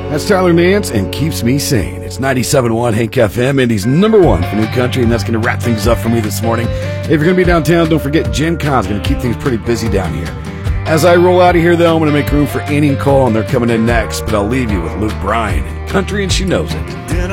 That's Tyler Nance and Keeps Me Sane. It's 97.1 Hank FM, Indy's number one for new country, and that's going to wrap things up for me this morning. If you're going to be downtown, don't forget Gen Con's going to keep things pretty busy down here. As I roll out of here, though, I'm going to make room for Annie and Cole, and they're coming in next, but I'll leave you with Luke Bryan and Country and She Knows It.